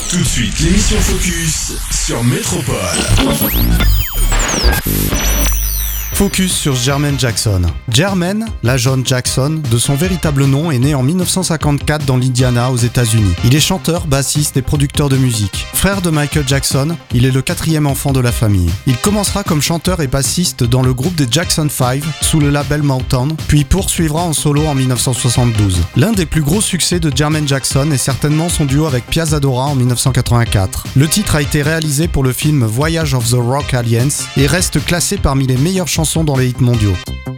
Tout de suite, l'émission Focus sur Métropole. Focus sur Jermaine Jackson. Jermaine, la jeune Jackson, de son véritable nom, est né en 1954 dans l'Indiana, aux États-Unis. Il est chanteur, bassiste et producteur de musique. Frère de Michael Jackson, il est le 4e enfant de la famille. Il commencera comme chanteur et bassiste dans le groupe des Jackson 5 sous le label Motown, puis poursuivra en solo en 1972. L'un des plus gros succès de Jermaine Jackson est certainement son duo avec Pia Zadora en 1984. Le titre a été réalisé pour le film Voyage of the Rock Aliens et reste classé parmi les meilleures chansons dans les hits mondiaux.